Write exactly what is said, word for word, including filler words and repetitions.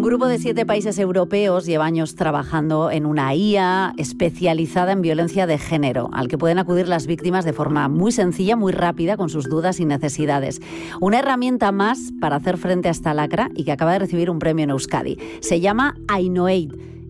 grupo de siete países europeos lleva años trabajando en una I A especializada en violencia de género, al que pueden acudir las víctimas de forma muy sencilla, muy rápida, con sus dudas y necesidades. Una herramienta más para hacer frente a esta lacra y que acaba de recibir un premio en Euskadi. Se llama Ainoaid